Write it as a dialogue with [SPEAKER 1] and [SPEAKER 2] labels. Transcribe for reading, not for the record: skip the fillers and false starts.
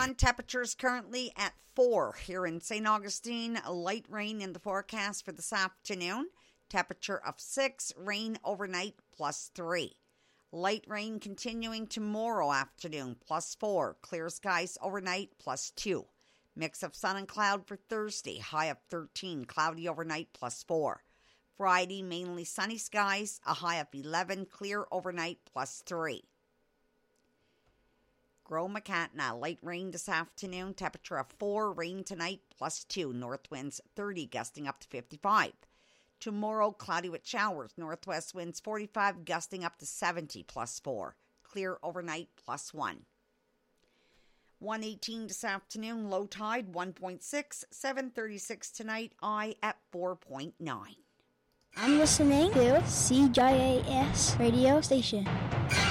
[SPEAKER 1] sun. Temperatures currently at 4 here in St. Augustine. Light rain in the forecast for this afternoon. Temperature of 6. Rain overnight +3. Light rain continuing tomorrow afternoon +4. Clear skies overnight +2. Mix of sun and cloud for Thursday. High of 13. Cloudy overnight +4. Friday mainly sunny skies. A high of 11. Clear overnight +3. Gromacatna, light rain this afternoon, temperature of 4, rain tonight +2, north winds 30, gusting up to 55. Tomorrow, cloudy with showers, northwest winds 45, gusting up to 70, +4. Clear overnight +1. 1:18 this afternoon, low tide 1.6, 7:36 tonight, high at 4.9.
[SPEAKER 2] I'm listening to CJAS radio station.